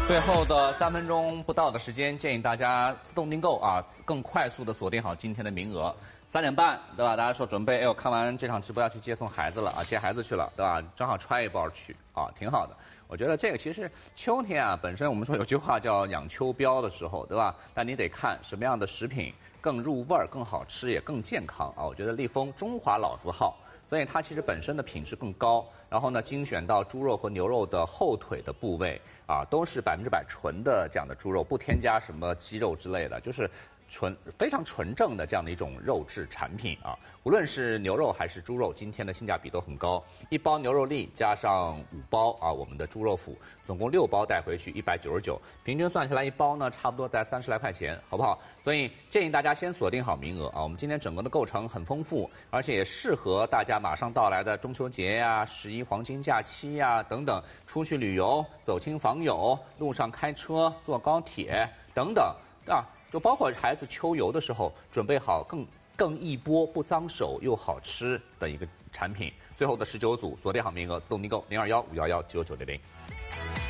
最后的3分钟不到的时间，建议大家自动订购啊，更快速的锁定好今天的名额。3点半，对吧？大家说准备，哎呦，看完这场直播要去接送孩子了啊，接孩子去了，对吧？正好揣一包去啊，挺好的。我觉得这个其实秋天啊，本身我们说有句话叫养秋膘的时候，对吧？但你得看什么样的食品更入味儿、更好吃，也更健康啊。我觉得立丰中华老字号。所以它其实本身的品质更高，然后呢，精选到猪肉和牛肉的后腿的部位啊，都是100%纯的这样的猪肉，不添加什么鸡肉之类的，就是非常纯正的这样的一种肉质产品啊。无论是牛肉还是猪肉，今天的性价比都很高。1包牛肉粒加上5包啊，我们的猪肉脯，总共6包带回去199，平均算下来1包呢，差不多在30来块钱，好不好？所以建议大家先锁定好名额啊。我们今天整个的构成很丰富，而且也适合大家马上到来的中秋节呀、11黄金假期呀等等，出去旅游、走亲访友、路上开车、坐高铁等等。啊，就包括孩子秋游的时候，准备好更易剥、不脏手又好吃的一个产品。最后的19组锁定好名额，自动订购0215119900。